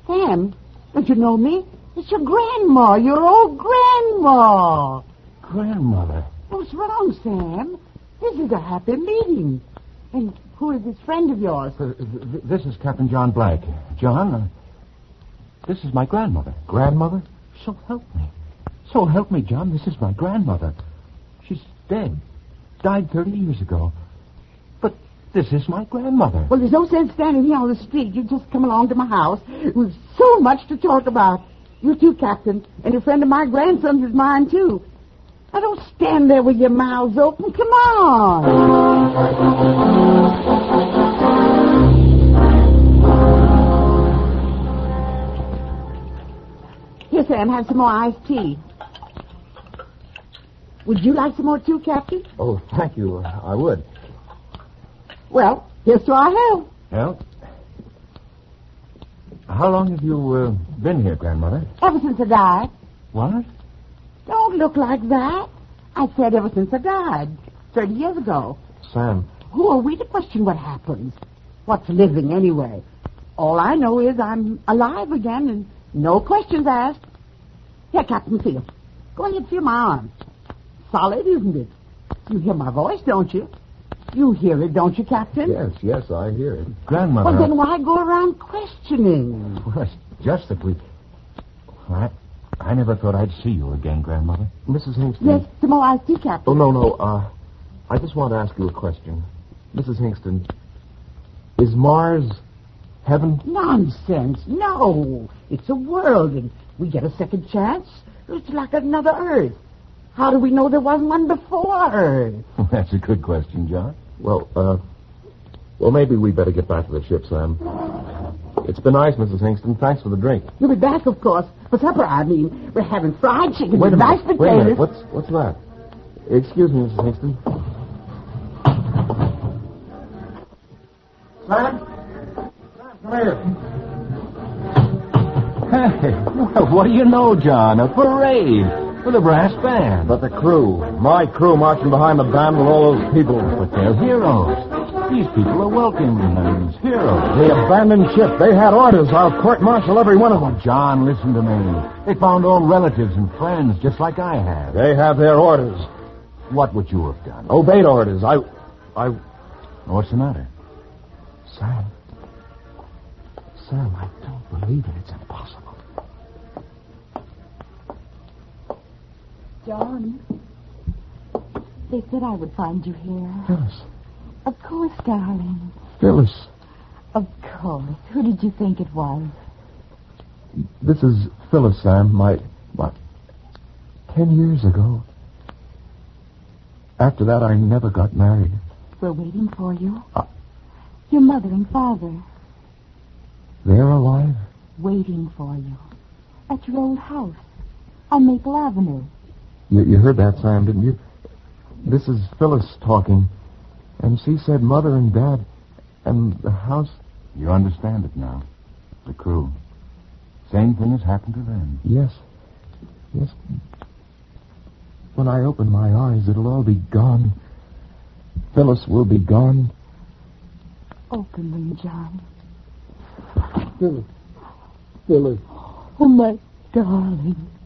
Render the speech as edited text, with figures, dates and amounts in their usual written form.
Sam, don't you know me? It's your grandma, your old grandma. Grandmother? What's wrong, Sam? This is a happy meeting. And who is this friend of yours? This is Captain John Black. John, this is my grandmother. Grandmother? So help me. So help me, John. This is my grandmother. She's dead. Died 30 years ago. But this is my grandmother. Well, there's no sense standing here on the street. You just come along to my house. There's so much to talk about. You too, Captain. And a friend of my grandson's is mine, too. Now, don't stand there with your mouths open. Come on. Here, Sam, have some more iced tea. Would you like some more, too, Captain? Oh, thank you. I would. Well, here's to our health. Well, how long have you been here, Grandmother? Ever since I died. What? Don't look like that. I said ever since I died, 30 years ago. Sam. Who are we to question what happens? What's living, anyway? All I know is I'm alive again and no questions asked. Here, Captain, feel. Go ahead, feel my arm. Solid, isn't it? You hear my voice, don't you? You hear it, don't you, Captain? Yes, I hear it. Grandmother... Well, then why go around questioning? Well, it's just that we... I never thought I'd see you again, Grandmother. Mrs. Hingston. Yes, some more iced tea, Captain. Oh, no. I just want to ask you a question. Mrs. Hingston, is Mars heaven? Nonsense. No. It's a world, and we get a second chance. It's like another Earth. How do we know there wasn't one before Earth? That's a good question, John. Well, maybe we better get back to the ship, Sam. It's been nice, Mrs. Hingston. Thanks for the drink. You'll be back, of course. For supper, I mean. We're having fried chicken Wait a with minute. mashed potatoes. Wait a minute. What's that? Excuse me, Mrs. Hingston. Sam? Come here. Hey, well, what do you know, John? A parade with a brass band. But the crew. My crew marching behind the band with all those people. But they're heroes. These people are welcome as heroes. The abandoned ship. They had orders. I'll court-martial every one of them. John, listen to me. They found old relatives and friends just like I have. They have their orders. What would you have done? Obeyed orders. What's the matter? Sam, I don't believe it. It's impossible. John, they said I would find you here. Phyllis. Of course, darling. Phyllis. Of course. Who did you think it was? This is Phyllis, Sam. My 10 years ago. After that, I never got married. We're waiting for you. Your mother and father. They're alive? Waiting for you. At your old house. On Maple Avenue. You heard that, Sam, didn't you? This is Phyllis talking. And she said Mother and Dad and the house... You understand it now. The crew. Same thing has happened to them. Yes. When I open my eyes, it'll all be gone. Phyllis will be gone. Open them, John. Phyllis. Oh, my darling.